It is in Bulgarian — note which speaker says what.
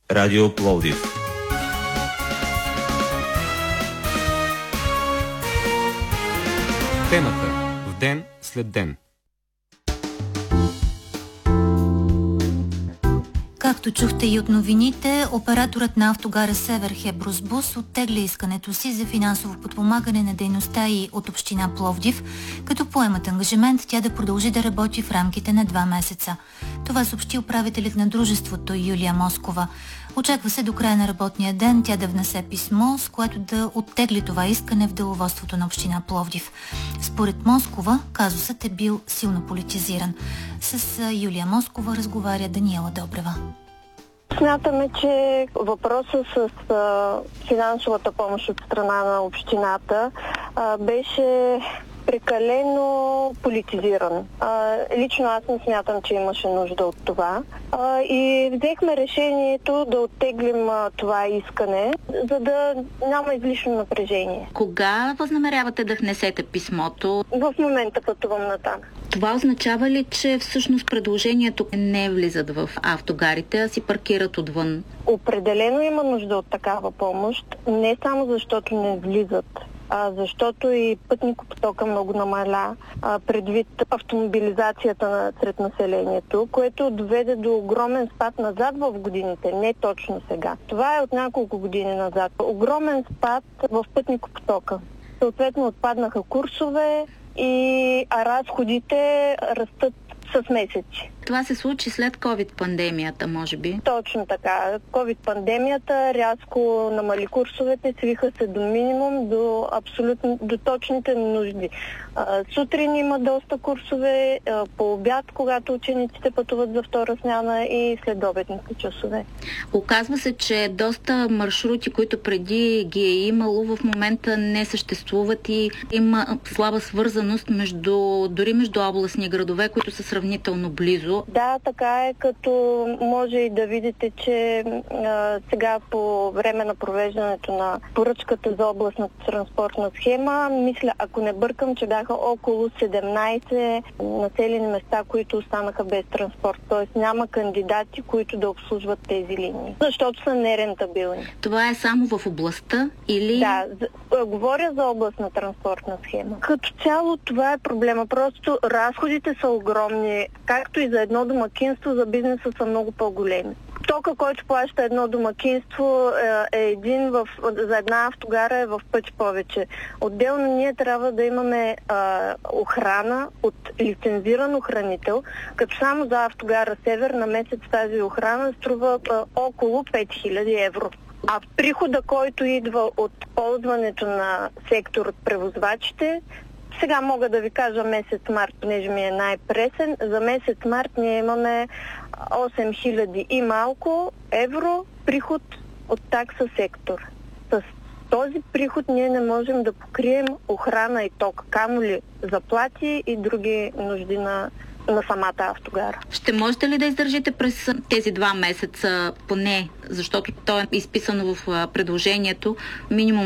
Speaker 1: Радио Пловдив.
Speaker 2: Темата в ден след ден.
Speaker 3: Както чухте и от новините, операторът на автогара Север Хебросбус оттегля искането си за финансово подпомагане на дейността и от община Пловдив, като поемат ангажимент тя да продължи да работи в рамките на 2 месеца. Това съобщи управителят на дружеството Юлия Москова. Очаква се до края на работния ден тя да внесе писмо, с което да оттегли това искане в деловодството на община Пловдив. Според Москова, казусът е бил силно политизиран. С Юлия Москова разговаря Даниела Добрева.
Speaker 4: Смятаме, че въпросът с финансовата помощ от страна на общината беше прекалено политизиран. Лично аз не смятам, че имаше нужда от това. И взехме решението да оттеглим това искане, за да няма излишно напрежение.
Speaker 5: Кога възнамерявате да внесете писмото?
Speaker 4: В момента пътувам натам.
Speaker 5: Това означава ли, че всъщност предложението не влизат в автогарите, а си паркират отвън?
Speaker 4: Определено има нужда от такава помощ, не само защото не влизат, защото и пътникопотока много намаля предвид автомобилизацията сред населението, което доведе до огромен спад назад в годините, не точно сега. Това е от няколко години назад. Огромен спад в пътникопотока. Съответно отпаднаха курсове, а разходите растат с месеци.
Speaker 5: Това се случи след COVID-пандемията, може би?
Speaker 4: Точно така. COVID-пандемията рязко намали курсовете, свиха се до минимум, до точните нужди. Сутрин има доста курсове, по обяд, когато учениците пътуват за втора смяна и следобедните часове.
Speaker 5: Оказва се, че доста маршрути, които преди ги е имало, в момента не съществуват и има слаба свързаност дори между областни градове, които са сравнително близо.
Speaker 4: Да, така е, като може и да видите, че сега по време на провеждането на поръчката за областната транспортна схема, мисля, ако не бъркам, че бяха около 17 населени места, които останаха без транспорт. Т.е. няма кандидати, които да обслужват тези линии, защото са нерентабилни.
Speaker 5: Това е само в областта или? Да,
Speaker 4: говоря за областна транспортна схема. Като цяло това е проблема. Просто разходите са огромни, както и за едно домакинство, за бизнеса са много по-големи. Тока, който плаща едно домакинство за една автогара е в пъти повече. Отделно ние трябва да имаме охрана от лицензиран охранител, като само за автогара Север на месец тази охрана струва около 5000 евро. А прихода, който идва от ползването на сектор от превозвачите, сега мога да ви кажа месец март, понеже ми е най-пресен. За месец март ние имаме 8000 и малко евро приход от такса сектор. С този приход ние не можем да покрием охрана и ток, камо ли заплати и други нужди на самата автогара.
Speaker 5: Ще можете ли да издържите през тези 2 месеца поне, защото то е изписано в предложението, минимум